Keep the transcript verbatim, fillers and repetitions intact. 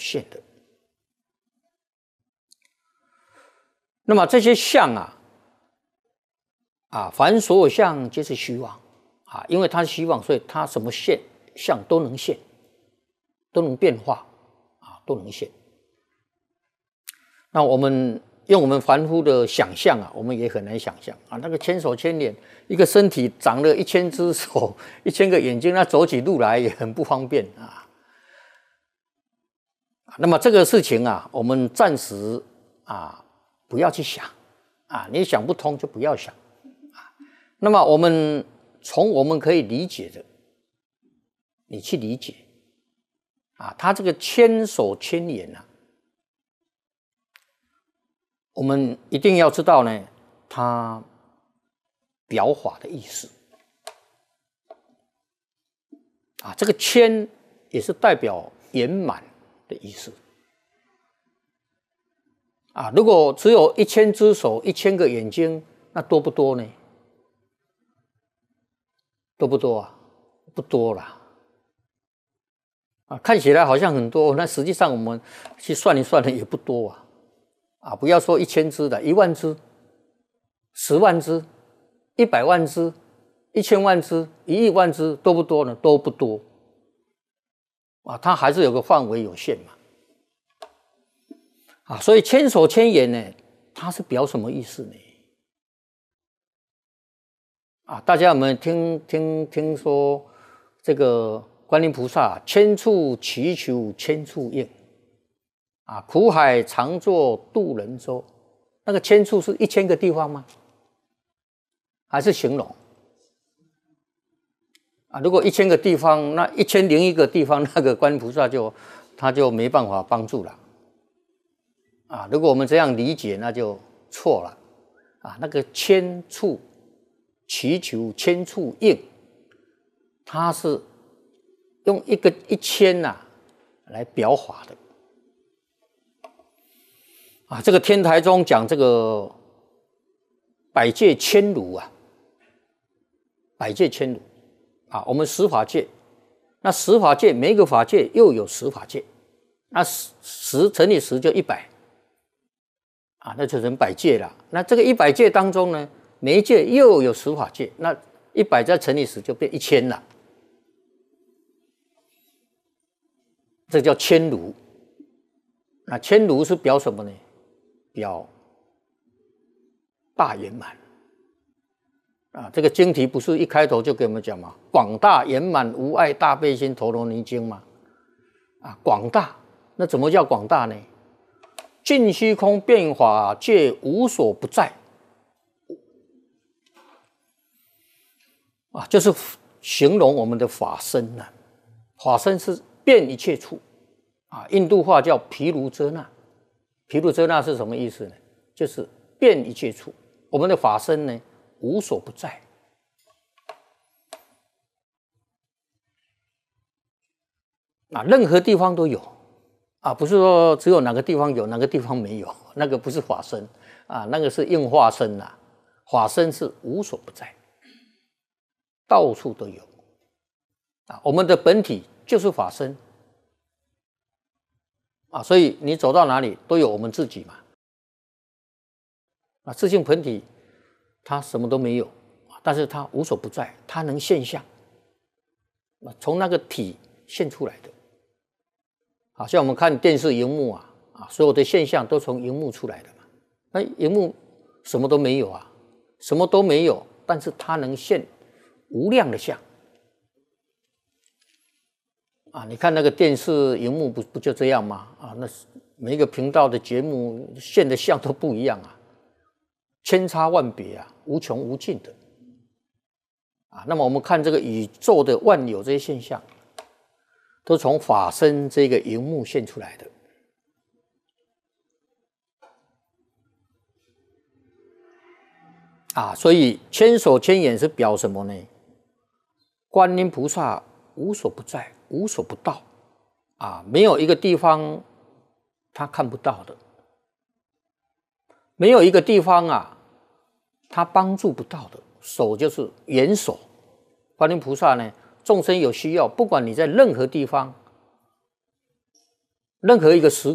现的。那么这些相啊，啊，凡所有相皆是虚妄啊，因为它是虚妄，所以它什么现相都能现，都能变化啊，都能现。那我们用我们凡夫的想象啊，我们也很难想象啊，那个千手千眼，一个身体长了一千只手、一千个眼睛，那走起路来也很不方便啊。那么这个事情啊，我们暂时啊不要去想啊，你想不通就不要想啊。那么我们从我们可以理解的，你去理解啊，他这个千手千眼啊，我们一定要知道呢，它表法的意思啊，这个千也是代表圆满的意思啊。如果只有一千只手、一千个眼睛，那多不多呢？多不多啊？不多啦。啊，看起来好像很多，那实际上我们去算一算的也不多啊。啊，不要说一千只的，一万只、十万只、一百万只、一千万只、一亿万只，多不多呢？都不多。啊，它还是有个范围有限嘛。啊，所以千手千眼呢，它是表什么意思呢？啊，大家有没有听听听说这个观音菩萨千处祈求千处应？啊，苦海常作渡人舟，那个千处是一千个地方吗？还是形容？啊，如果一千个地方，那一千零一个地方，那个观音菩萨就他就没办法帮助了。啊，如果我们这样理解，那就错了。啊，那个千处祈求千处应，它是用一个一千呐、啊、来表法的。啊，这个天台宗讲这个百界千如啊，百界千如啊，我们十法界，那十法界每一个法界又有十法界，那十十乘以十就一百啊，那就成百界了。那这个一百界当中呢，每一界又有十法界，那一百再乘以十就变一千了，这叫千如。那千如是表什么呢？表大圆满啊！这个经题不是一开头就给我们讲吗？广大圆满无碍大悲心陀罗尼经吗？啊，广大，那怎么叫广大呢？尽虚空变法界无所不在啊，就是形容我们的法身呐、啊。法身是遍一切处啊，印度话叫毗卢遮那。毗卢遮那是什么意思呢？就是遍一切处，我们的法身呢无所不在啊，任何地方都有啊，不是说只有哪个地方有，哪个地方没有，那个不是法身啊，那个是应化身呐、啊。法身是无所不在，到处都有啊，我们的本体就是法身。啊，所以你走到哪里都有我们自己嘛。啊，自性本体它什么都没有，但是它无所不在，它能现象，从那个体现出来的。好像我们看电视荧幕啊，啊，所有的现象都从荧幕出来的嘛。那荧幕什么都没有啊，什么都没有，但是它能现无量的相。啊，你看那个电视荧幕不不就这样吗？啊，那每一个频道的节目现的像都不一样啊，千差万别啊，无穷无尽的啊。那么我们看这个宇宙的万有这些现象，都从法身这个荧幕现出来的啊。所以千手千眼是表什么呢？观音菩萨无所不在，无所不到啊，没有一个地方他看不到的，没有一个地方啊他帮助不到的。手就是援手，观音菩萨呢，众生有需要，不管你在任何地方任何一个时